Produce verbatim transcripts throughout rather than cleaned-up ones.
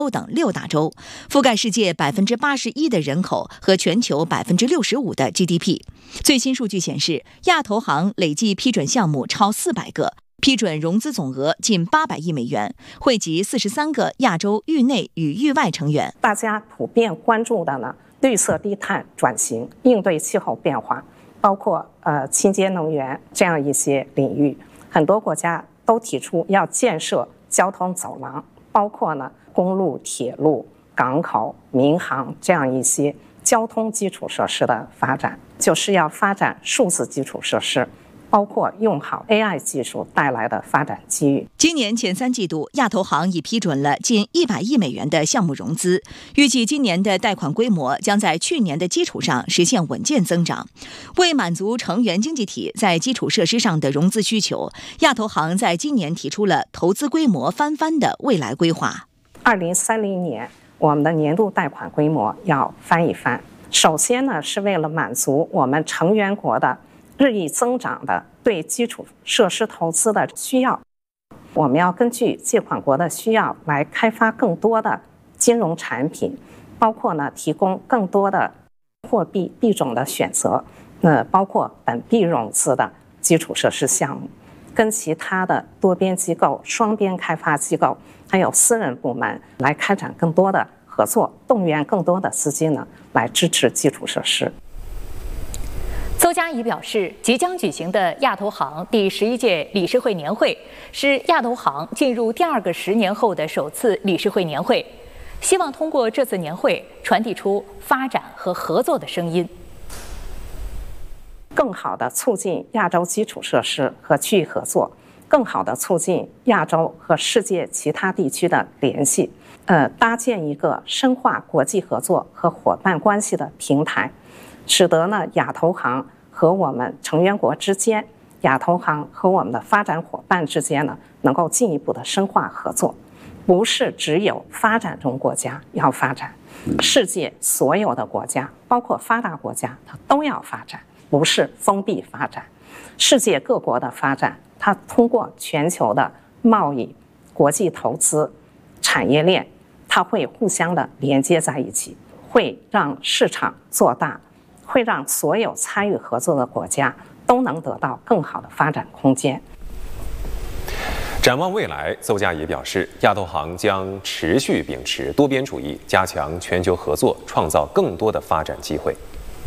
等六大洲，覆盖世界百分之八十一的人口和全球百分之六十五的 G D P。最新数据显示，亚投行累计批准项目超四百个，批准融资总额近八百亿美元，惠及四十三个亚洲域内与域外成员。 大家普遍关注的呢，绿色低碳转型、应对气候变化，包括呃清洁能源这样一些领域，很多国家都提出要建设交通走廊，包括呢公路、铁路、港口、民航这样一些交通基础设施的发展，就是要发展数字基础设施，包括用好 A I 技术带来的发展机遇。 今年前三季度，亚投行已批准了近一百亿美元的项目融资，预计今年的贷款规模将在去年的基础上实现稳健增长。为满足成员经济体在基础设施上的融资需求，亚投行在今年提出了投资规模翻番的未来规划。 二零三零年，我们的年度贷款规模要翻一番。首先呢，是为了满足我们成员国的日益增长的对基础设施投资的需要，我们要根据借款国的需要来开发更多的金融产品，包括呢提供更多的货币币种的选择，呃，包括本币融资的基础设施项目，跟其他的多边机构、双边开发机构，还有私人部门来开展更多的合作，动员更多的资金呢来支持基础设施。 邹佳怡表示，即将举行的亚投行第十一届理事会年会是亚投行进入第二个十年后的首次理事会年会，希望通过这次年会传递出发展和合作的声音， 更好地促进亚洲基础设施和区域合作，更好地促进亚洲和世界其他地区的联系，呃，搭建一个深化国际合作和伙伴关系的平台，使得呢亚投行和我们成员国之间，亚投行和我们的发展伙伴之间呢，能够进一步的深化合作。不是只有发展中国家要发展，世界所有的国家，包括发达国家，它都要发展，不是封闭发展。世界各国的发展，它通过全球的贸易、国际投资、产业链，它会互相的连接在一起，会让市场做大，会让所有参与合作的国家都能得到更好的发展空间。 展望未来，邹佳怡表示，亚投行将持续秉持多边主义，加强全球合作，创造更多的发展机会。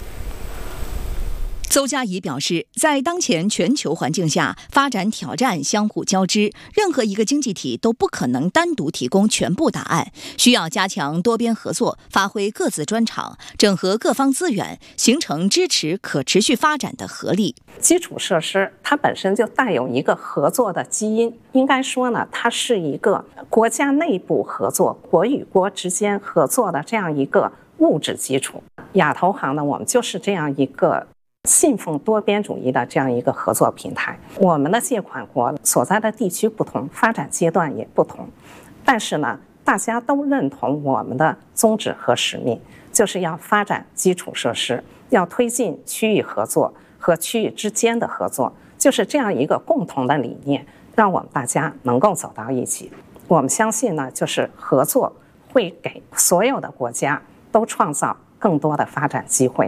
邹佳怡表示，在当前全球环境下，发展挑战相互交织，任何一个经济体都不可能单独提供全部答案，需要加强多边合作，发挥各自专长，整合各方资源，形成支持可持续发展的合力。 基础设施它本身就带有一个合作的基因，应该说呢，它是一个国家内部合作、国与国之间合作的这样一个物质基础。亚投行呢，我们就是这样一个信奉多边主义的这样一个合作平台。我们的借款国所在的地区不同，发展阶段也不同，但是呢，大家都认同我们的宗旨和使命，就是要发展基础设施，要推进区域合作和区域之间的合作，就是这样一个共同的理念，让我们大家能够走到一起。我们相信呢，就是合作会给所有的国家都创造更多的发展机会。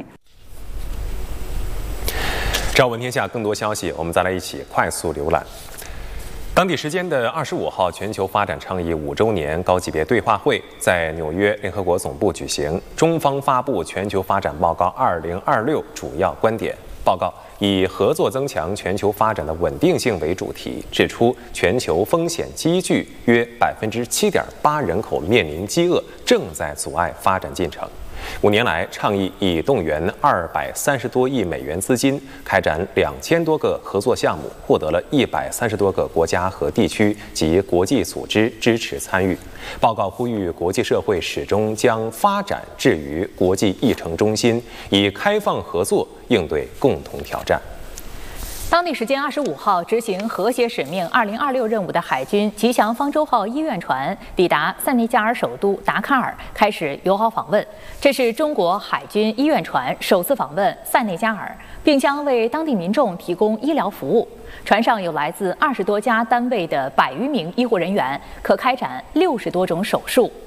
朝闻天下更多消息，我们再来一起快速浏览。当地时间的二十五号，全球发展倡议五周年高级别对话会在纽约联合国总部举行，中方发布全球发展报告二零二六主要观点。报告以合作增强全球发展的稳定性为主题，指出全球风险积聚约百分之七点八人口面临饥饿，正在阻碍发展进程。五年来，倡议已动员二百三十多亿美元资金，开展两千多个合作项目，获得了一百三十多个国家和地区及国际组织支持参与。报告呼吁国际社会始终将发展置于国际议程中心，以开放合作应对共同挑战。 当地时间二十五号，执行和谐使命二零二六任务的海军吉祥方舟号医院船抵达塞内加尔首都达喀尔，开始友好访问。这是中国海军医院船首次访问塞内加尔，并将为当地民众提供医疗服务。船上有来自二十多家单位的百余名医护人员，可开展六十多种手术。